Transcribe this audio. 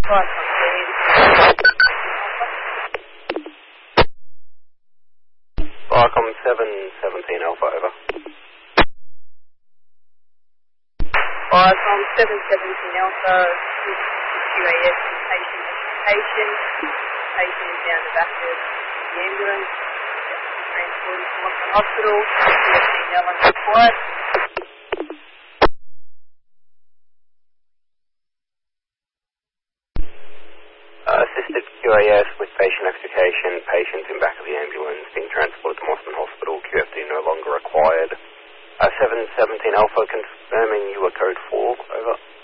Viacom 717 Alpha, over. Viacom 717 Alpha, QAS patient education. Patient is down the back of the ambulance. Transported to Boston Hospital. CFC no longer required. Assisted QAS with patient extrication, patients in back of the ambulance being transported to Boston Hospital, QFD no longer required. 717 Alpha confirming you are code 4, over.